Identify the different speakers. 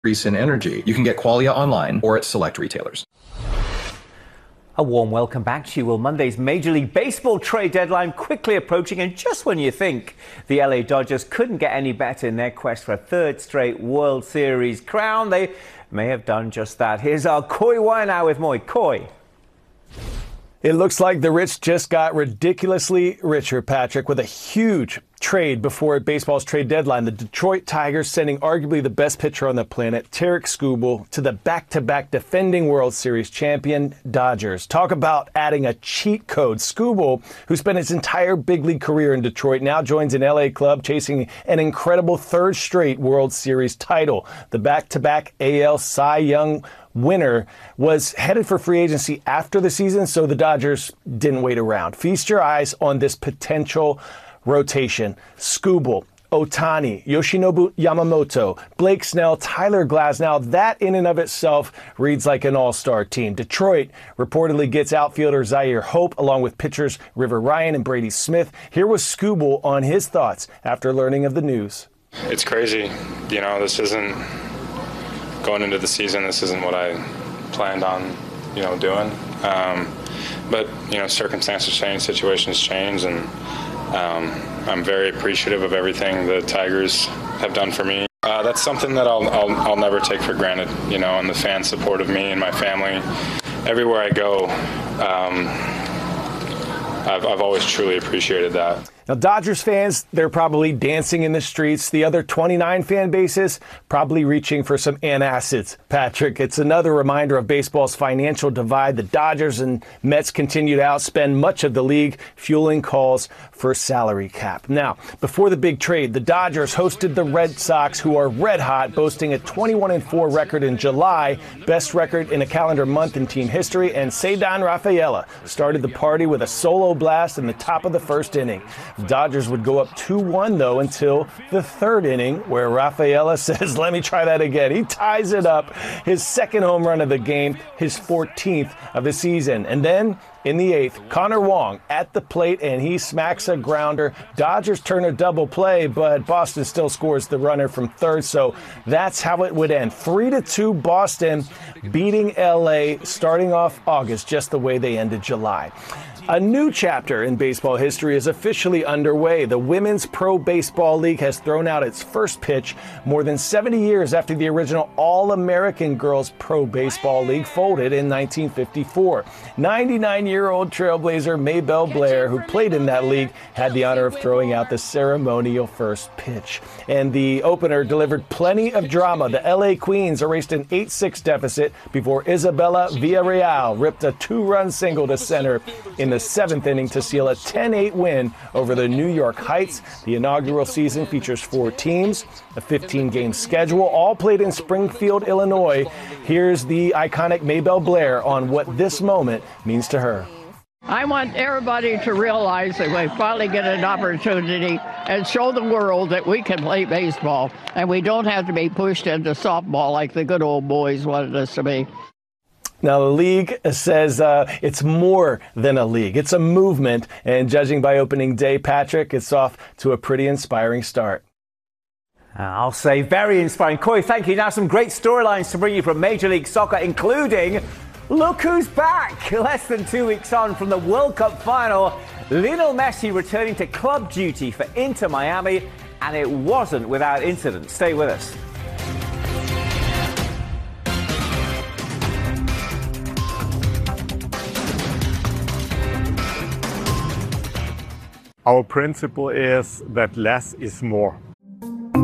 Speaker 1: increase in energy. You can get Qualia online or at select retailers.
Speaker 2: A warm welcome back to you. Well, Monday's Major League Baseball trade deadline quickly approaching, and just when you think the LA Dodgers couldn't get any better in their quest for a third straight World Series crown, they may have done just that. Here's our Coy Wynau with more. Coy.
Speaker 3: It looks like the rich just got ridiculously richer, Patrick, with a huge trade before baseball's trade deadline. The Detroit Tigers sending arguably the best pitcher on the planet, Tarik Skubal, to the back-to-back defending World Series champion Dodgers. Talk about adding a cheat code. Skubal, who spent his entire big league career in Detroit, now joins an LA club chasing an incredible third straight World Series title. The back-to-back AL Cy Young winner was headed for free agency after the season, so the Dodgers didn't wait around. Feast your eyes on this potential rotation. Skubal, Ohtani, Yoshinobu Yamamoto, Blake Snell, Tyler Glasnow. That in and of itself reads like an all-star team. Detroit reportedly gets outfielder Zaire Hope along with pitchers River Ryan and Brady Smith. Here was Skubal on his thoughts after learning of the news.
Speaker 4: It's crazy. You know, this isn't going into the season. This isn't what I planned on, doing. But, circumstances change, situations change, and I'm very appreciative of everything the Tigers have done for me. That's something that I'll never take for granted, and the fan support of me and my family. Everywhere I go, I've always truly appreciated that.
Speaker 3: Now, Dodgers fans, they're probably dancing in the streets. The other 29 fan bases probably reaching for some antacids. Patrick, it's another reminder of baseball's financial divide. The Dodgers and Mets continue to outspend much of the league, fueling calls for salary cap. Now, before the big trade, the Dodgers hosted the Red Sox, who are red hot, boasting a 21-4 record in July, best record in a calendar month in team history, and Ceddanne Rafaela started the party with a solo blast in the top of the first inning. The Dodgers would go up 2-1, though, until the third inning, where Rafaela says, let me try that again. He ties it up, his second home run of the game, his 14th of the season. And then in the eighth, Connor Wong at the plate, and he smacks a grounder. Dodgers turn a double play, but Boston still scores the runner from third, so that's how it would end. 3-2 Boston beating LA, starting off August just the way they ended July. A new chapter in baseball history is officially underway. The Women's Pro Baseball League has thrown out its first pitch more than 70 years after the original All-American Girls Pro Baseball League folded in 1954. 99-year-old trailblazer Maybelle Blair, who played in that league, had the honor of throwing out the ceremonial first pitch. And the opener delivered plenty of drama. The LA Queens erased an 8-6 deficit before Isabella Villarreal ripped a 2-run single to center in the seventh inning to seal a 10-8 win over the New York Heights. The inaugural season features 4 teams, a 15-game schedule, all played in Springfield, Illinois. Here's the iconic Maybelle Blair on what this moment means to her.
Speaker 5: I want everybody to realize that we finally get an opportunity and show the world that we can play baseball, and we don't have to be pushed into softball like the good old boys wanted us to be.
Speaker 3: Now, the league says it's more than a league. It's a movement. And judging by opening day, Patrick, it's off to a pretty inspiring start.
Speaker 2: I'll say very inspiring. Coy, thank you. Now some great storylines to bring you from Major League Soccer, including look who's back. Less than 2 weeks on from the World Cup final, Lionel Messi returning to club duty for Inter Miami, and it wasn't without incident. Stay with us.
Speaker 6: Our principle is that less is more.